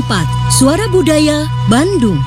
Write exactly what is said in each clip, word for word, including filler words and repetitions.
empat Suara Budaya Bandung.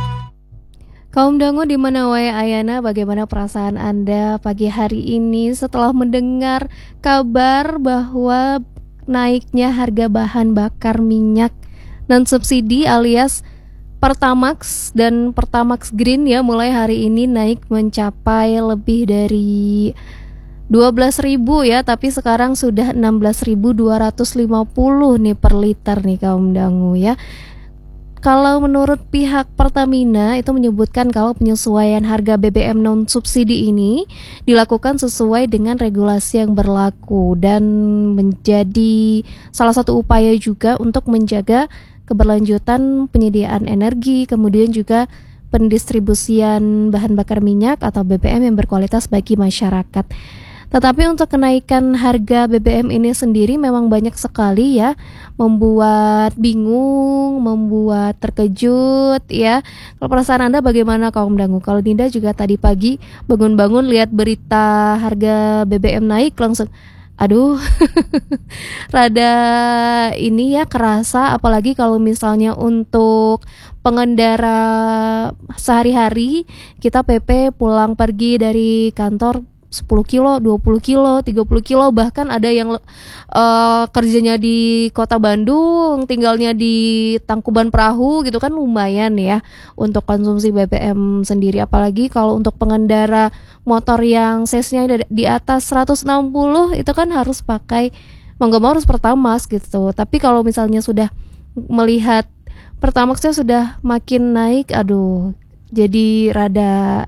Kaum dangu di mana wae ayana, bagaimana perasaan Anda pagi hari ini setelah mendengar kabar bahwa naiknya harga bahan bakar minyak non subsidi alias Pertamax dan Pertamax Green ya, mulai hari ini naik mencapai lebih dari dua belas ribu ya, tapi sekarang sudah enam belas ribu dua ratus lima puluh nih per liter nih kaum dangu ya. Kalau menurut pihak Pertamina itu menyebutkan kalau penyesuaian harga B B M non subsidi ini dilakukan sesuai dengan regulasi yang berlaku dan menjadi salah satu upaya juga untuk menjaga keberlanjutan penyediaan energi, kemudian juga pendistribusian bahan bakar minyak atau B B M yang berkualitas bagi masyarakat. Tetapi untuk kenaikan harga B B M ini sendiri memang banyak sekali ya, membuat bingung, membuat terkejut ya. Kalau perasaan Anda bagaimana kaum dangu? Kalau Dinda juga tadi pagi bangun-bangun lihat berita harga B B M naik langsung aduh, rada ini ya kerasa, apalagi kalau misalnya untuk pengendara sehari-hari, kita P P pulang pergi dari kantor sepuluh kilo, dua puluh kilo, tiga puluh kilo, bahkan ada yang uh, kerjanya di kota Bandung, tinggalnya di Tangkuban Perahu gitu kan, lumayan ya untuk konsumsi B B M sendiri. Apalagi kalau untuk pengendara motor yang cc-nya di atas seratus enam puluh itu kan harus pakai, mau gak mau harus Pertamax gitu. Tapi kalau misalnya sudah melihat Pertamaxnya sudah makin naik, aduh jadi rada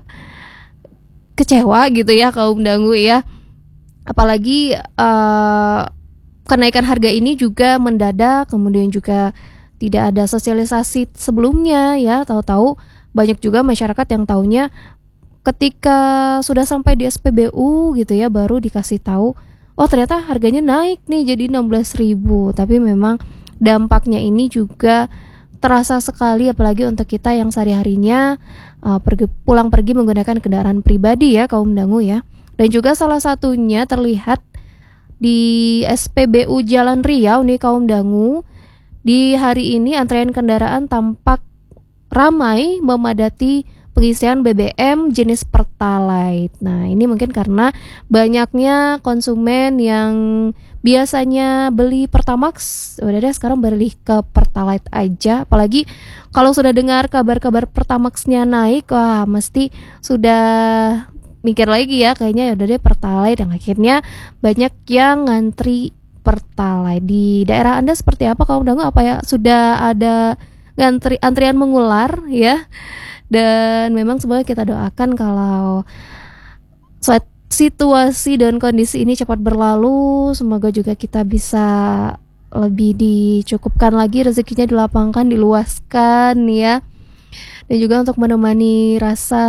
kecewa gitu ya kaum dangu ya. Apalagi uh, kenaikan harga ini juga mendadak, kemudian juga tidak ada sosialisasi sebelumnya ya. Tahu-tahu banyak juga masyarakat yang taunya ketika sudah sampai di S P B U gitu ya, baru dikasih tahu, oh ternyata harganya naik nih jadi enam belas ribu. Tapi memang dampaknya ini juga terasa sekali, apalagi untuk kita yang sehari-harinya uh, pergi, pulang pergi menggunakan kendaraan pribadi ya kaum dangu ya. Dan juga salah satunya terlihat di S P B U Jalan Riau nih kaum dangu. Di hari ini antrean kendaraan tampak ramai memadati pengisian B B M jenis Pertalite. Nah ini mungkin karena banyaknya konsumen yang biasanya beli Pertamax, udah deh sekarang beralih ke Pertalite aja. Apalagi kalau sudah dengar kabar-kabar Pertamaxnya naik, wah mesti sudah mikir lagi ya, kayaknya ya udah deh Pertalite. Dan akhirnya banyak yang ngantri Pertalite. Di daerah Anda seperti apa kaum dangu? Apa ya sudah ada ngantri antrian mengular ya? Dan memang semoga kita doakan kalau suatu situasi dan kondisi ini cepat berlalu. Semoga juga kita bisa lebih dicukupkan lagi rezekinya, dilapangkan, diluaskan ya. Dan juga untuk menemani rasa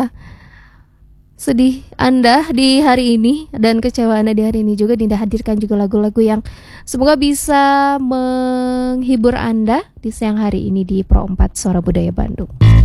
sedih Anda di hari ini dan kecewa Anda di hari ini juga, Dinda hadirkan juga lagu-lagu yang semoga bisa menghibur Anda di siang hari ini di Pro empat Suara Budaya Bandung.